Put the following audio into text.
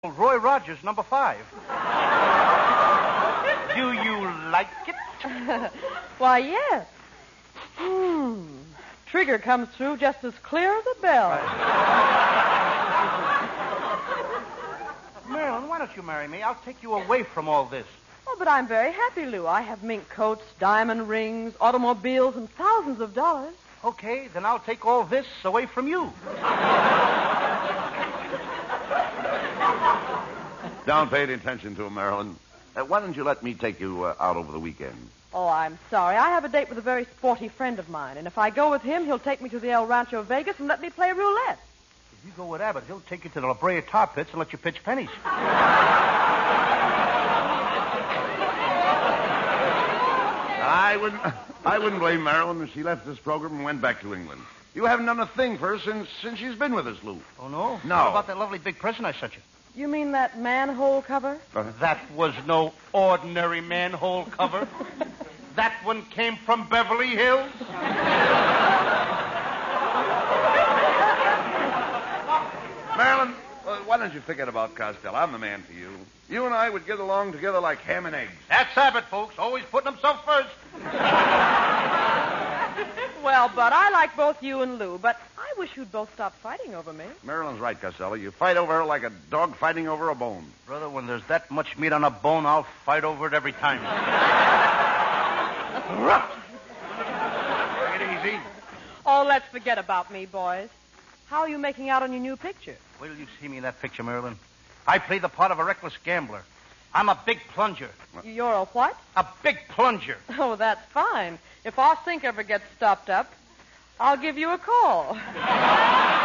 Roy Rogers, number 5. Do you like it? Why, yes. Trigger comes through just as clear as a bell. Marilyn, why don't you marry me? I'll take you away from all this. Oh, but I'm very happy, Lou. I have mink coats, diamond rings, automobiles, and thousands of dollars. Okay, then I'll take all this away from you. Don't pay any attention to him, Marilyn. Why don't you let me take you out over the weekend? Oh, I'm sorry. I have a date with a very sporty friend of mine, and if I go with him, he'll take me to the El Rancho Vegas and let me play roulette. If you go with Abbott, he'll take you to the La Brea Tar Pits and let you pitch pennies. I wouldn't blame Marilyn if she left this program and went back to England. You haven't done a thing for her since she's been with us, Lou. Oh, no? No. What about that lovely big present I sent you? You mean that manhole cover? That was no ordinary manhole cover. That one came from Beverly Hills. Marilyn, why don't you forget about Costello? I'm the man for you. You and I would get along together like ham and eggs. That's Abbott, folks. Always putting himself first. Well, Bud, I like both you and Lou, but I wish you'd both stop fighting over me. Marilyn's right, Costello. You fight over her like a dog fighting over a bone. Brother, when there's that much meat on a bone, I'll fight over it every time. Take it easy. Oh, let's forget about me, boys. How are you making out on your new picture? Wait till you see me in that picture, Marilyn. I play the part of a reckless gambler. I'm a big plunger. You're a what? A big plunger. Oh, that's fine. If our sink ever gets stopped up, I'll give you a call.